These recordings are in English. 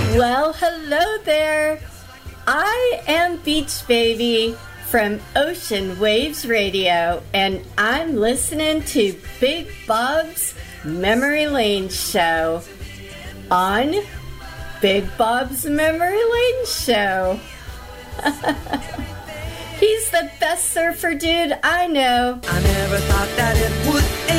Well, hello there. I am Beach Baby from Ocean Waves Radio, and I'm listening to Big Bob's Memory Lane show on Big Bob's Memory Lane show. He's the best surfer dude I know. I never thought that it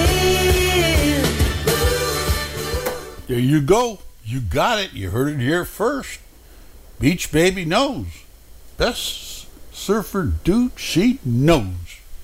would end. There you go. You got it. You heard it here first. Beach Baby knows. Best surfer dude she knows.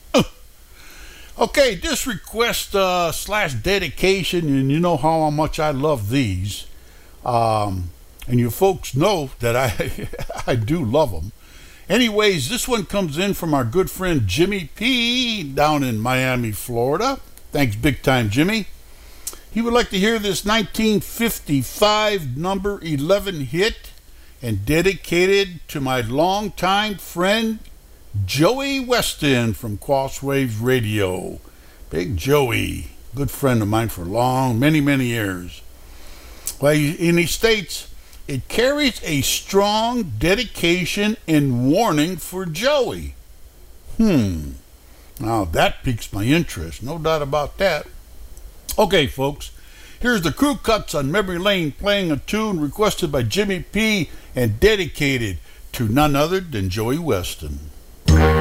Okay, this request slash dedication, and you know how much I love these. And you folks know that I do love them. Anyways, this one comes in from our good friend Jimmy P. down in Miami, Florida. Thanks big time, Jimmy. He would like to hear this 1955 number 11 hit and dedicated to my longtime friend Joey Weston from Crosswaves Radio. Big Joey, good friend of mine for many years. Well, and he states, it carries a strong dedication and warning for Joey. Now that piques my interest, no doubt about that. Okay, folks, here's the Crew Cuts on Memory Lane playing a tune requested by Jimmy P. and dedicated to none other than Joey Weston.